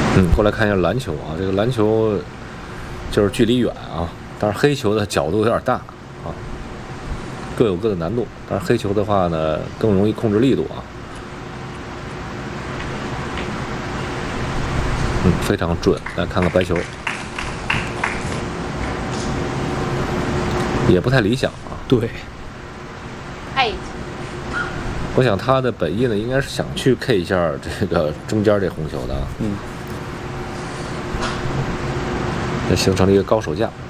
过来看一下蓝球啊，这个蓝球就是距离远啊，但是黑球的角度有点大啊，各有各的难度。但是黑球的话呢，更容易控制力度啊。非常准。来看看白球，也不太理想啊。 对。 哎。 我想他的本意呢，应该是想去 K 一下这个中间这红球的。这形成了一个高手架。